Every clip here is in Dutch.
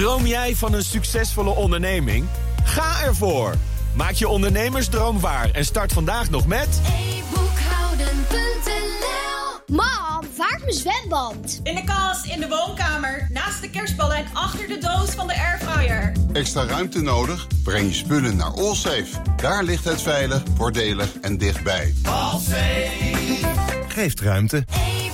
Droom jij van een succesvolle onderneming? Ga ervoor! Maak je ondernemersdroom waar en start vandaag nog met... e-boekhouden.nl. Mam, waar is mijn zwemband? In de kast, in de woonkamer, naast de kerstballen en achter de doos van de airfryer. Extra ruimte nodig? Breng je spullen naar Allsafe. Daar ligt het veilig, voordelig en dichtbij. Allsafe geeft ruimte.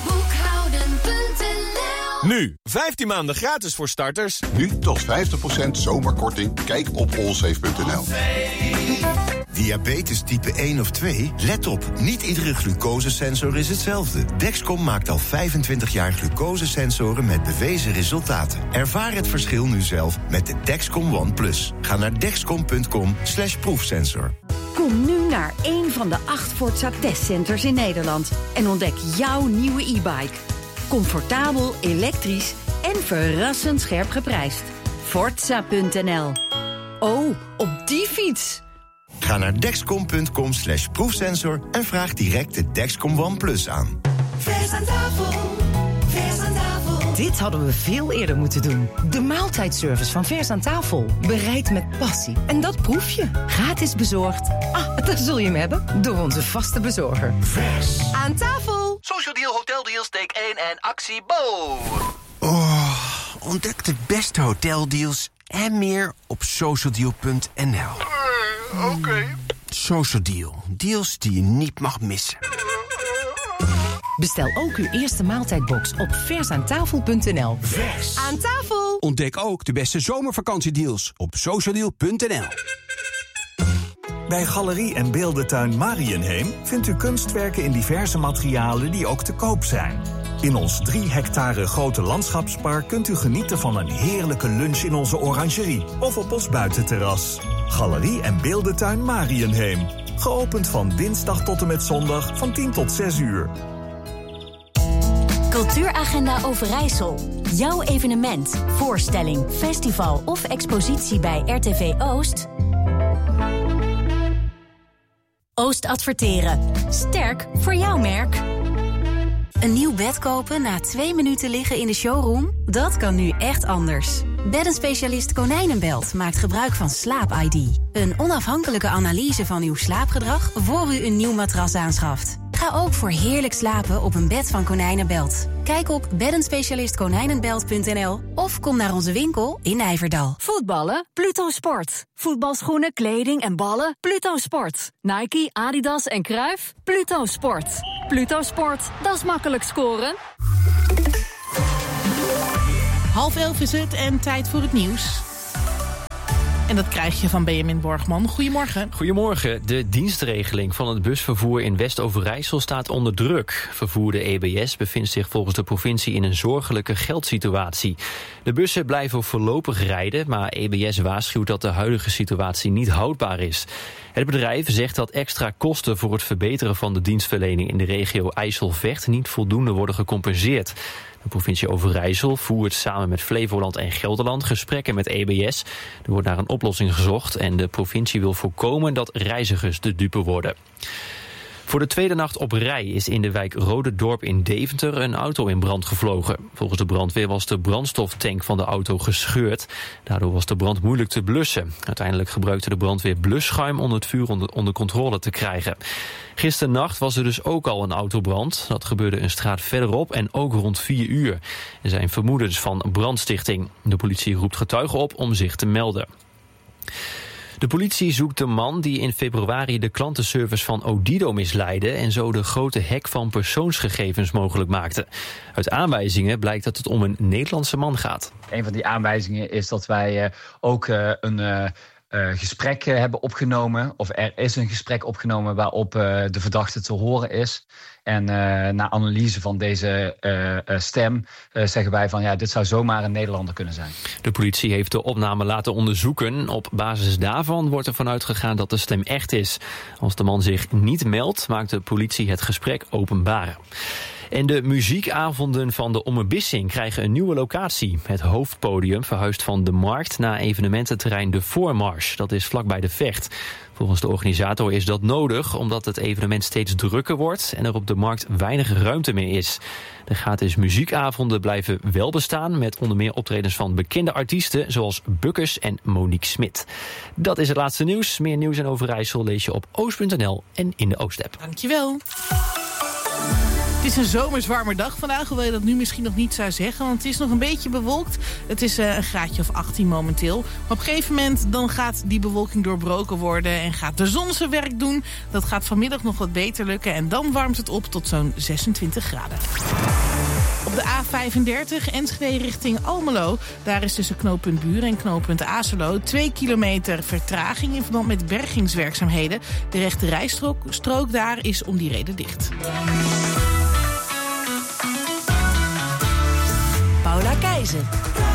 Nu, 15 maanden gratis voor starters. Nu tot 50% zomerkorting. Kijk op allsafe.nl. Diabetes type 1 of 2? Let op, niet iedere glucosesensor is hetzelfde. Dexcom maakt al 25 jaar glucosesensoren met bewezen resultaten. Ervaar het verschil nu zelf met de Dexcom One Plus. Ga naar dexcom.com/proefsensor. Kom nu naar een van de 8 Forza testcenters in Nederland en ontdek jouw nieuwe e-bike. Comfortabel, elektrisch en verrassend scherp geprijsd. Forza.nl. Oh, op die fiets! Ga naar dexcom.com/proefsensor en vraag direct de Dexcom One Plus aan. Vers aan tafel, vers aan tafel. Dit hadden we veel eerder moeten doen. De maaltijdservice van Vers aan tafel. Bereid met passie. En dat proef je. Gratis bezorgd. Daar zul je hem hebben. Door onze vaste bezorger. Vers aan tafel. Social Deal, Hotel Deals, take 1 en actie Bo. Ontdek de beste hoteldeals en meer op socialdeal.nl. Oké. Social Deal. Deals die je niet mag missen. Bestel ook uw eerste maaltijdbox op versaantafel.nl. Vers aan tafel. Ontdek ook de beste zomervakantiedeals op socialdeal.nl. Bij Galerie en Beeldentuin Mariënheem vindt u kunstwerken in diverse materialen die ook te koop zijn. In ons 3 hectare grote landschapspark kunt u genieten van een heerlijke lunch in onze orangerie of op ons buitenterras. Galerie en Beeldentuin Mariënheem. Geopend van dinsdag tot en met zondag van 10 tot 6 uur. Cultuuragenda Overijssel. Jouw evenement, voorstelling, festival of expositie bij RTV Oost? Oost Adverteren. Sterk voor jouw merk. Een nieuw bed kopen na 2 minuten liggen in de showroom? Dat kan nu echt anders. Beddenspecialist Konijnenbelt maakt gebruik van Slaap-ID. Een onafhankelijke analyse van uw slaapgedrag voor u een nieuw matras aanschaft. Ga ook voor heerlijk slapen op een bed van Konijnenbelt. Kijk op beddenspecialistkonijnenbelt.nl of kom naar onze winkel in Nijverdal. Voetballen? Pluto Sport. Voetbalschoenen, kleding en ballen? Pluto Sport. Nike, Adidas en Cruijff? Pluto Sport. Pluto Sport, dat is makkelijk scoren. 10:30 is het en tijd voor het nieuws. En dat krijg je van Benjamin Borgman. Goedemorgen. Goedemorgen. De dienstregeling van het busvervoer in West-Overijssel staat onder druk. Vervoerder EBS bevindt zich volgens de provincie in een zorgelijke geldsituatie. De bussen blijven voorlopig rijden, maar EBS waarschuwt dat de huidige situatie niet houdbaar is. Het bedrijf zegt dat extra kosten voor het verbeteren van de dienstverlening in de regio IJsselvecht niet voldoende worden gecompenseerd. De provincie Overijssel voert samen met Flevoland en Gelderland gesprekken met EBS. Er wordt naar een oplossing gezocht en de provincie wil voorkomen dat reizigers de dupe worden. Voor de tweede nacht op rij is in de wijk Rodedorp in Deventer een auto in brand gevlogen. Volgens de brandweer was de brandstoftank van de auto gescheurd. Daardoor was de brand moeilijk te blussen. Uiteindelijk gebruikte de brandweer blusschuim om het vuur onder controle te krijgen. Gisternacht was er dus ook al een autobrand. Dat gebeurde een straat verderop en ook rond 4 uur. Er zijn vermoedens van brandstichting. De politie roept getuigen op om zich te melden. De politie zoekt de man die in februari de klantenservice van Odido misleidde en zo de grote hack van persoonsgegevens mogelijk maakte. Uit aanwijzingen blijkt dat het om een Nederlandse man gaat. Een van die aanwijzingen is dat wij ook een gesprek hebben opgenomen. Of er is een gesprek opgenomen waarop de verdachte te horen is. En na analyse van deze stem zeggen wij van ja, dit zou zomaar een Nederlander kunnen zijn. De politie heeft de opname laten onderzoeken. Op basis daarvan wordt er vanuit gegaan dat de stem echt is. Als de man zich niet meldt, maakt de politie het gesprek openbaar. En de muziekavonden van de Ommerbissing krijgen een nieuwe locatie. Het hoofdpodium verhuist van de Markt naar evenemententerrein De Voormars. Dat is vlakbij de Vecht. Volgens de organisator is dat nodig omdat het evenement steeds drukker wordt en er op de Markt weinig ruimte meer is. De gratis muziekavonden blijven wel bestaan met onder meer optredens van bekende artiesten zoals Bukkers en Monique Smit. Dat is het laatste nieuws. Meer nieuws en Overijssel lees je op oost.nl en in de Oost-app. Dankjewel. Het is een zomers warme dag vandaag, hoewel je dat nu misschien nog niet zou zeggen. Want het is nog een beetje bewolkt. Het is een graadje of 18 momenteel. Maar op een gegeven moment dan gaat die bewolking doorbroken worden en gaat de zon zijn werk doen. Dat gaat vanmiddag nog wat beter lukken en dan warmt het op tot zo'n 26 graden. Op de A35 Enschede richting Almelo. Daar is tussen knooppunt Buren en knooppunt Azelo 2 kilometer vertraging in verband met bergingswerkzaamheden. De rechte rijstrook daar is om die reden dicht. Paula Keizer.